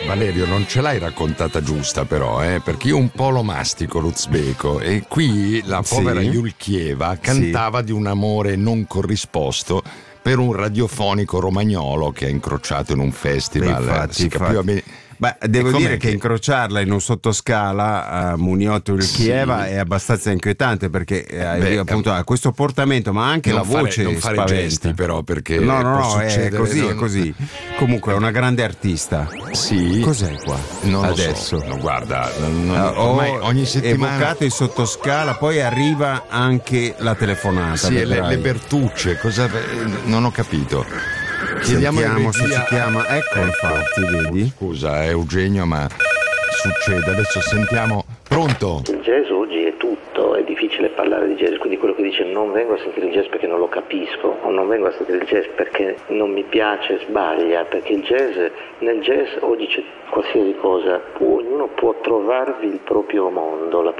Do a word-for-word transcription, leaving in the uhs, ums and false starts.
Valerio, non ce l'hai raccontata giusta però, eh? Perché io un po' lo mastico l'uzbeko e qui la povera Sì. Yulkieva cantava Sì. di un amore non corrisposto per un radiofonico romagnolo che ha incrociato in un festival. Infatti, si capiva infatti. bene. Beh, devo E com'è dire che, che- incrociarla in un sottoscala a Muniotto il Sì. Chieva è abbastanza inquietante, perché eh, Beh, appunto ha questo portamento, ma anche non la fare- voce non fare spaventa. gesti però, perché no no può no è succedere, così è non- così comunque è una grande artista. Sì. Cos'è qua Non lo adesso? so. No, guarda, non- non- Ah, ho ormai ogni settimana evocato il sottoscala, poi arriva anche la telefonata. sì, le, vedrai. le Bertucce, cosa non ho capito. Chiediamo in Sentiamo se regia- si chiama, ecco, infatti, vedi? Scusa, è Eugenio, ma succede. Adesso sentiamo. Pronto? Il jazz oggi è tutto, è difficile parlare di jazz, quindi quello che dice non vengo a sentire il jazz perché non lo capisco, o non vengo a sentire il jazz perché non mi piace, sbaglia, perché il jazz, nel jazz oggi c'è qualsiasi cosa, ognuno può trovarvi il proprio mondo, la